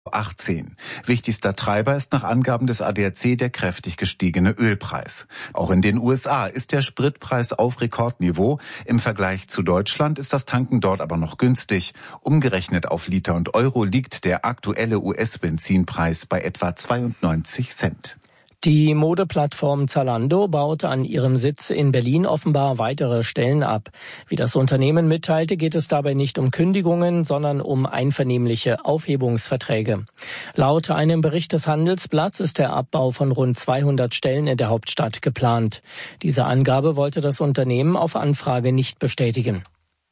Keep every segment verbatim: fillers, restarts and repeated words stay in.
achtzehn. Wichtigster Treiber ist nach Angaben des A D A C der kräftig gestiegene Ölpreis. Auch in den U S A ist der Spritpreis auf Rekordniveau. Im Vergleich zu Deutschland ist das Tanken dort aber noch günstig. Umgerechnet auf Liter und Euro liegt der aktuelle U S-Benzinpreis bei etwa zweiundneunzig Cent. Die Modeplattform Zalando baut an ihrem Sitz in Berlin offenbar weitere Stellen ab. Wie das Unternehmen mitteilte, geht es dabei nicht um Kündigungen, sondern um einvernehmliche Aufhebungsverträge. Laut einem Bericht des Handelsblatts ist der Abbau von rund zweihundert Stellen in der Hauptstadt geplant. Diese Angabe wollte das Unternehmen auf Anfrage nicht bestätigen.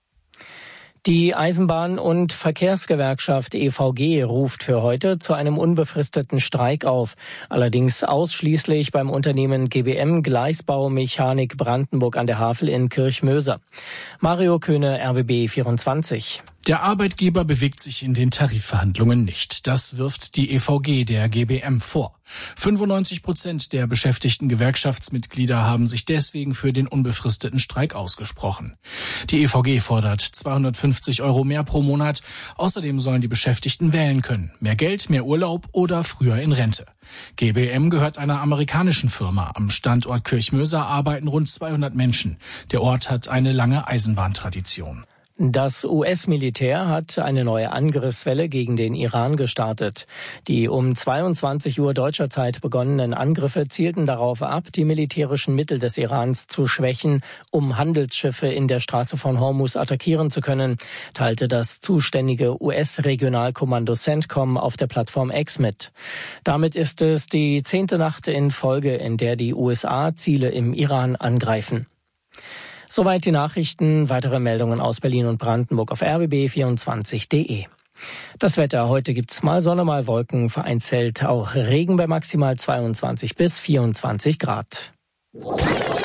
Die Eisenbahn- und Verkehrsgewerkschaft E V G ruft für heute zu einem unbefristeten Streik auf. Allerdings ausschließlich beim Unternehmen G B M Gleisbau Mechanik Brandenburg an der Havel in Kirchmöser. Mario Köhne, R B B vierundzwanzig. Der Arbeitgeber bewegt sich in den Tarifverhandlungen nicht. Das wirft die E V G der G B M vor. fünfundneunzig Prozent der beschäftigten Gewerkschaftsmitglieder haben sich deswegen für den unbefristeten Streik ausgesprochen. Die E V G fordert zweihundertfünfzig Euro mehr pro Monat. Außerdem sollen die Beschäftigten wählen können. Mehr Geld, mehr Urlaub oder früher in Rente. G B M gehört einer amerikanischen Firma. Am Standort Kirchmöser arbeiten rund zweihundert Menschen. Der Ort hat eine lange Eisenbahntradition. Das U S-Militär hat eine neue Angriffswelle gegen den Iran gestartet. Die um zweiundzwanzig Uhr deutscher Zeit begonnenen Angriffe zielten darauf ab, die militärischen Mittel des Irans zu schwächen, um Handelsschiffe in der Straße von Hormuz attackieren zu können, teilte das zuständige U S-Regionalkommando CENTCOM auf der Plattform X mit. Damit ist es die zehnte Nacht in Folge, in der die U S A Ziele im Iran angreifen. Soweit die Nachrichten. Weitere Meldungen aus Berlin und Brandenburg auf R B B vierundzwanzig punkt de. Das Wetter. Heute gibt's mal Sonne, mal Wolken, vereinzelt auch Regen bei maximal zweiundzwanzig bis vierundzwanzig Grad. Und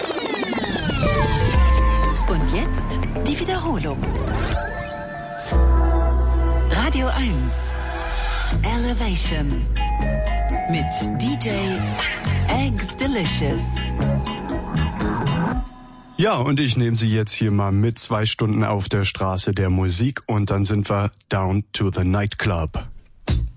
jetzt die Wiederholung. Radio eins. Elevation. Mit D J Eggs Delicious. Ja, und ich nehme Sie jetzt hier mal mit zwei Stunden auf der Straße der Musik und dann sind wir down to the nightclub.